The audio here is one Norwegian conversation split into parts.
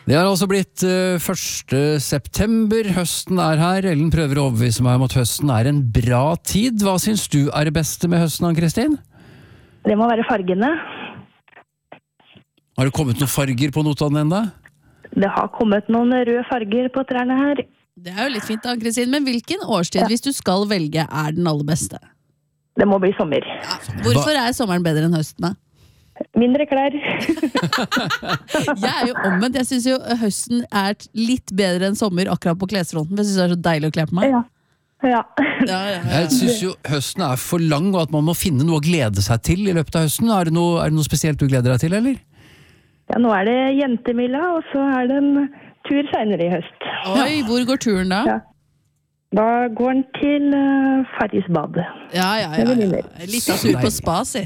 Det har altså blitt 1. september, høsten her. Ellen prøver å overbevise meg om at høsten en bra tid. Hva synes du det beste med høsten, Ann-Kristin? Det må være fargene. Har det kommet noen farger på Notodden enda? Det har kommet noen røde farger på trærne her. Det jo litt fint, Ann-Kristin, men hvilken årstid, hvis du skal velge, den aller beste? Det må bli sommer. Ja, hvorfor sommeren bedre enn høsten da? Mindre klær. Jeg jo omvendt. Jeg synes jo høsten litt bedre enn sommer akkurat på klesfronten. Jeg synes det så deilig å kle på meg. Ja. Jeg synes jo høsten for lang, og at man må finne noe å glede seg til i løpet av høsten. Er det noe spesielt du gleder deg til, eller? Ja, nå det jentemilla, og så det en tur senere i høst. Oi, hvor går turen da? Ja. Da går den til Farrisbad. Ja. Litt av tur på spa, si.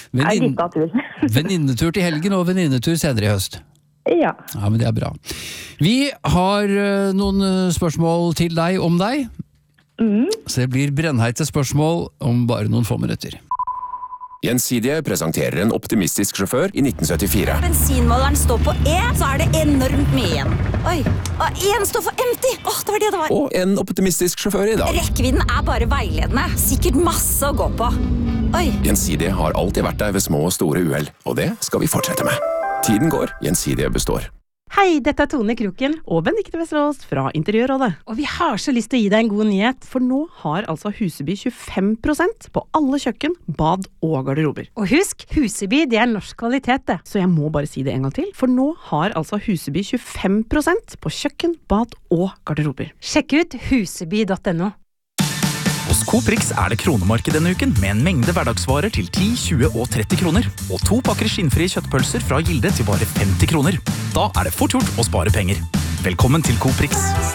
Venninnetur til helgen og venninnetur senere i høst. Ja. Ja, men det bra. Vi har noen spørsmål til deg om deg. Så det blir brennheite spørsmål om bare noen få minutter. Gjensidige presenterer en optimistisk sjåfør i 1974. Bensinmåleren står på E, så det enormt mye igjen. Oi, og en står for empty. Det var det det var. Og en optimistisk sjåfør i dag. Rekkevidden bare veiledende. Sikkert masse å gå på. Oi. Gjensidige har alltid vært der ved små og store uheld, og det skal vi fortsette med. Tiden går, Gjensidige består. Hei, dette Tone Kroken og Benedikte Vesterås fra Interiørrådet. Og vi har så lyst til å gi deg en god nyhet, for nå har altså Huseby 25% på alle kjøkken, bad og garderober. Og husk, Huseby det norsk kvalitet det. Så jeg må bare si det en gang til, for nå har altså Huseby 25% på kjøkken, bad og garderober. Sjekk ut huseby.no. Hos Coprix det kronemarked denne uken med en mengde hverdagsvarer til 10, 20 og 30 kroner. Og 2 pakker skinnfrie kjøttpølser fra Gilde til bare 50 kroner. Da det fort gjort å spare penger. Velkommen til Coprix.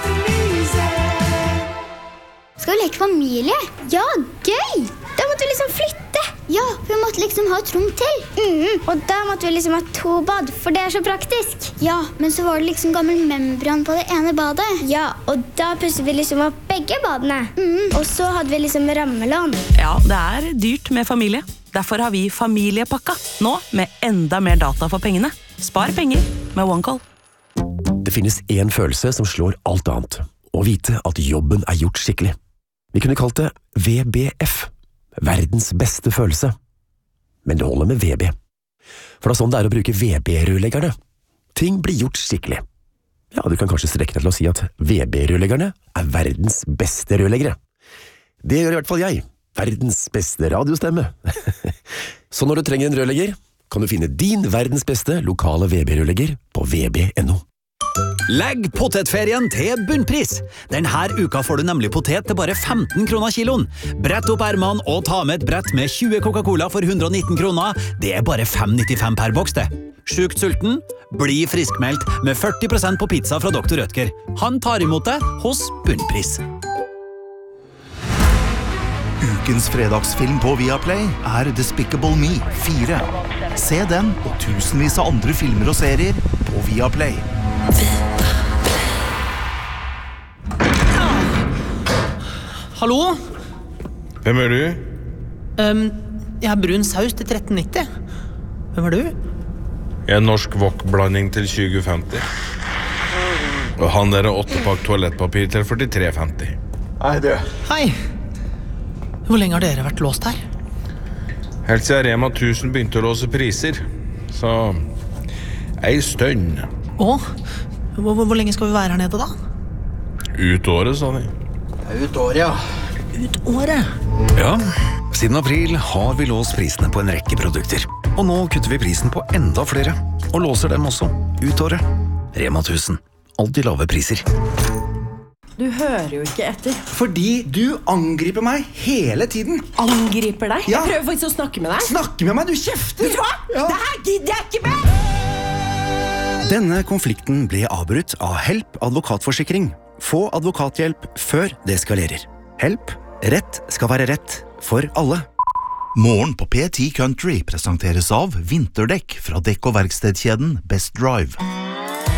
Skal vi leke familie? Ja, gøy! Da måtte vi liksom flytte. Ja, vi måtte liksom ha et rom til. Og da måtte vi liksom ha 2 bad, for det så praktisk. Ja, men så var det liksom gammel membran på det ene badet. Ja, og da pusset vi liksom opp begge badene. Og så hadde vi liksom rammelån. Ja, det dyrt med familie. Derfor har vi familiepakka. Nå med enda mer data for pengene. Spar penger med OneCall. Det finnes en følelse som slår alt annet. Å vite at jobben gjort skikkelig. Vi kunne kalt det VBF. Verdens beste følelse. Men det holder med VB. For det sånn det å bruke VB-rørleggerne. Ting blir gjort skikkelig. Ja, du kan kanskje strekke deg til å si at VB-rørleggerne verdens beste rørleggere. Det gjør i hvert fall jeg. Verdens beste radiostemme. Så når du trenger en rørlegger, kan du finne din verdens beste lokale VB-rørlegger på vb.no. Legg potetferien til bunnpris. Denne uka får du nemlig potet til bare 15 kroner kiloen. Brett opp ermene og ta med et brett med 20 Coca-Cola for 119 kroner. Det bare 5,95 per boks det. Sjukt sulten? Bli friskmeldt med 40% på pizza fra Dr. Rødtger. Han tar imot deg hos bunnpris. Ukens fredagsfilm på Viaplay Despicable Me 4. Se den og tusenvis av andre filmer og serier på Viaplay. Hallo? Hvem du? Jeg brun saus til 13,90. Hvem du? Jeg norsk wok-blanding til 20,50. Og han 8-pakk toalettpapir til 43,50. Hei, du. Hei. Hvor lenge har dere vært låst her? Helt siden Rema 1000 begynte å låse priser. Så ei stønn. Hvor lenge skal vi være her nede da? Ut året, sa de. Ut året, ja. Ut året? Ja, siden april har vi låst prisene på en rekke produkter. Og nå kutter vi prisen på enda flere. Og låser dem også ut året. Rema 1000. Alltid lave priser. Du hører jo ikke etter. Fordi du angriper meg hele tiden. Angriper deg? Ja. Jeg prøver faktisk å snakke med deg. Snakke med meg? Du kjefter! Vet du hva? Ja. Det her gidder jeg ikke med! Denne konflikten ble avbrutt av Help advokatforsikring. Få advokathjelp før det eskalerer. Help. Rett skal være rett for alle. Morgen på P10 Country presenteres av vinterdekk fra dekk- og verkstedkjeden Best Drive.